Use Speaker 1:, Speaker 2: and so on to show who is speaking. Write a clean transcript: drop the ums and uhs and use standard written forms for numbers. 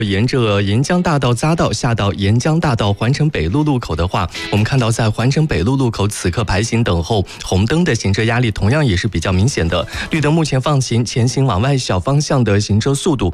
Speaker 1: 沿着沿江大道匝道下到沿江大道环城北路路口的话，我们看到在环城北路路口此刻排行等候红灯的行车压力同样也是比较明显的。绿灯目前放行，前行往外小方向的行车速度